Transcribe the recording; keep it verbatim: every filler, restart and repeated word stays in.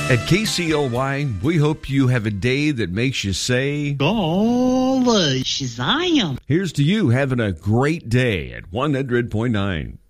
At K C L Y, we hope you have a day that makes you say, Golly, Shazam! Here's to you having a great day at one hundred point nine.